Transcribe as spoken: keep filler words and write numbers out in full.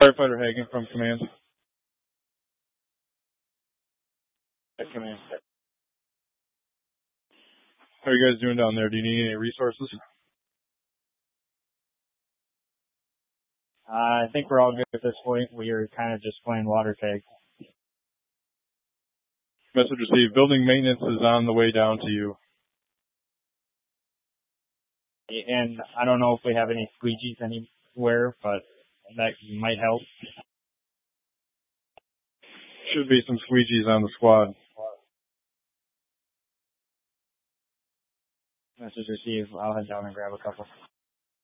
Firefighter Hagen from Command. At Command. How are you guys doing down there? Do you need any resources? Uh, I think we're all good at this point. We are kind of just playing water tag. Message received. Building maintenance is on the way down to you. And I don't know if we have any squeegees anywhere, but that might help. Should be some squeegees on the squad. Message received. I'll head down and grab a couple.